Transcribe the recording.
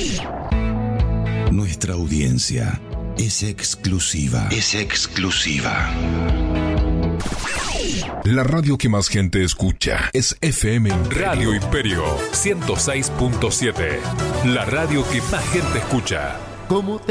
Nuestra audiencia es exclusiva. Es exclusiva. La radio que más gente escucha es FM Imperio. Radio Imperio 106.7. La radio que más gente escucha. ¿Cómo te